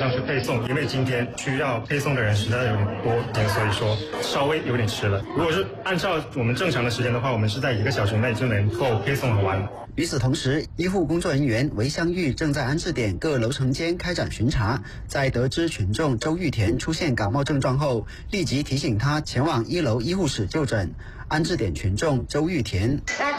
上去配送，因为今天需要配送的人实在有点多，所以说稍微有点迟了。如果是按照我们正常的时间的话，我们是在1个小时内就能够配送完。 与此同时，医护工作人员韦香玉正在安置点各楼层间开展巡查，在得知群众周玉田出现感冒症状后，立即提醒他前往1楼医护室就诊。安置点群众周玉田，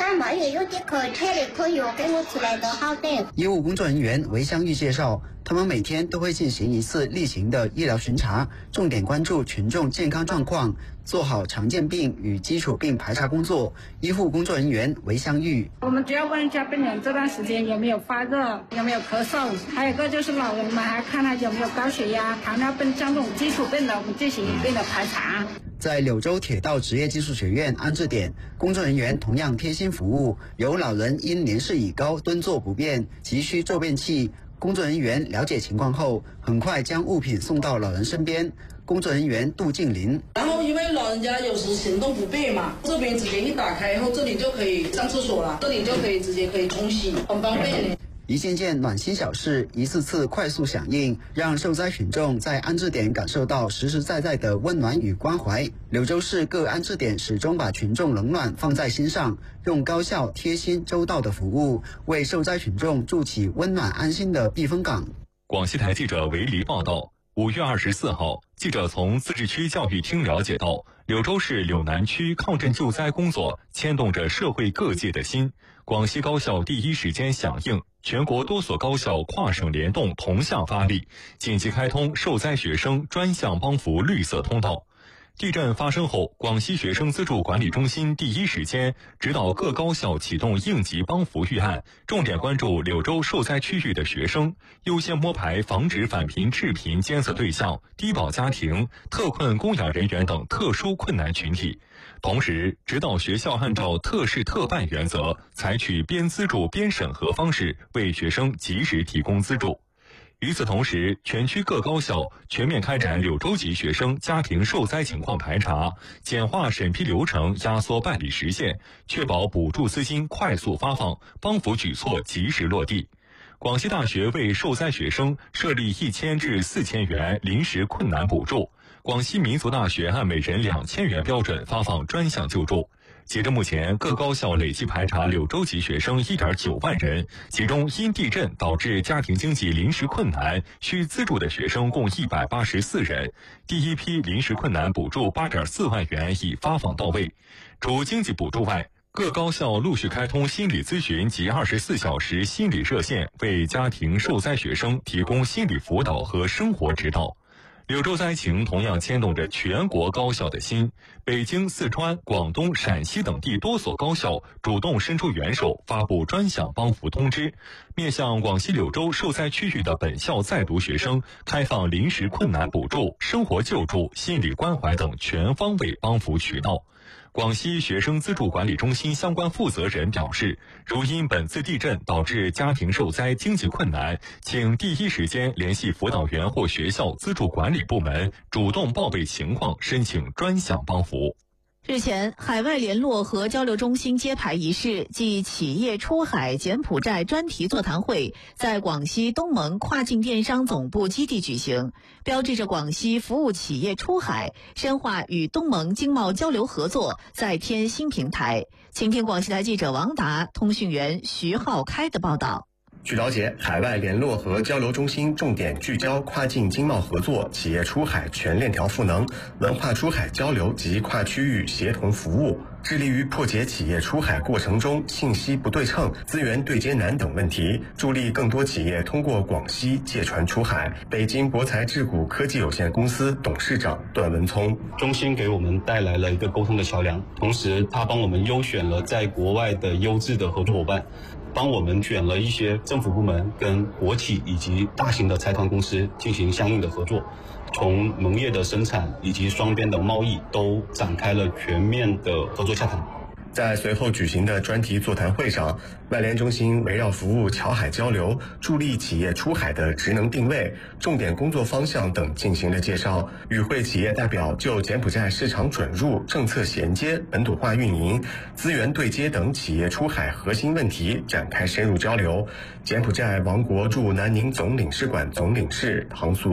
医务工作人员韦香玉介绍，他们每天都会进行1次例行的医疗巡查，重点关注群众健康状况，做好常见病与基础病排查工作。医护工作人员韦香玉， 我们主要问一下病人这段时间有没有发热，有没有咳嗽，还有一个就是老人们还看他有没有高血压、糖尿病像这种基础病的，我们进行一并的排查。 在柳州铁道职业技术学院安置点，工作人员同样贴心服务，有老人因年事已高蹲坐不便，急需坐便器。工作人员了解情况后，很快将物品送到老人身边。工作人员杜静林， 然后因为老人家有时行动不便嘛，这边直接一打开以后，这里就可以上厕所了，这里就可以直接冲洗，很方便。 一件件暖心小事，一次次快速响应，让受灾群众在安置点感受到实实在在的温暖与关怀。柳州市各安置点始终把群众冷暖放在心上，用高效、贴心、周到的服务，为受灾群众筑起温暖安心的避风港。 广西台记者韦黎报道。5月24号，记者从自治区教育厅了解到，柳州市柳南区抗震救灾工作牵动着社会各界的心。广西高校第一时间响应，全国多所高校跨省联动，同向发力，紧急开通受灾学生专项帮扶绿色通道。地震发生后，广西学生资助管理中心第一时间指导各高校启动应急帮扶预案，重点关注柳州受灾区域的学生，优先摸排防止返贫致贫监测对象、低保家庭、特困供养人员等特殊困难群体。同时，指导学校按照特事特办原则，采取边资助边审核方式，为学生及时提供资助。与此同时，全区各高校全面开展柳州籍学生家庭受灾情况排查，简化审批流程，压缩办理时限，确保补助资金快速发放，帮扶举措及时落地。广西大学为受灾学生设立1000至4000元临时困难补助，广西民族大学按每人2000元标准发放专项救助。截至目前，各高校累计排查柳州籍学生1.9万人，其中因地震导致家庭经济临时困难需资助的学生共184人，第一批临时困难补助8.4万元已发放到位。除经济补助外，各高校陆续开通心理咨询及24小时心理热线，为家庭受灾学生提供心理辅导和生活指导。柳州灾情同样牵动着全国高校的心，北京、四川、广东、陕西等地多所高校主动伸出援手，发布专项帮扶通知，面向广西柳州受灾区域的本校在读学生，开放临时困难补助、生活救助、心理关怀等全方位帮扶渠道。广西学生资助管理中心相关负责人表示，如因本次地震导致家庭受灾经济困难，请第一时间联系辅导员或学校资助管理部门，主动报备情况，申请专项帮扶。 日前，海外联络和交流中心揭牌仪式暨企业出海柬埔寨专题座谈会在广西东盟跨境电商总部基地举行，标志着广西服务企业出海、深化与东盟经贸交流合作再添新平台。请听广西台记者王达、通讯员徐浩开的报道。 据了解，海外联络和交流中心重点聚焦跨境经贸合作、企业出海全链条赋能、文化出海交流及跨区域协同服务，致力于破解企业出海过程中信息不对称、资源对接难等问题，助力更多企业通过广西借船出海。北京博才智谷科技有限公司董事长段文聪， 中心给我们带来了一个沟通的桥梁，同时他帮我们优选了在国外的优质的合作伙伴，帮我们选了一些政府部门跟国企以及大型的财团公司进行相应的合作，从农业的生产以及双边的贸易都展开了全面的合作洽谈。 在随后举行的专题座谈会上，外联中心围绕服务侨海交流、助力企业出海的职能定位、重点工作方向等进行了介绍。与会企业代表就柬埔寨市场准入、政策衔接、本土化运营、资源对接等企业出海核心问题展开深入交流。柬埔寨王国驻南宁总领事馆总领事唐素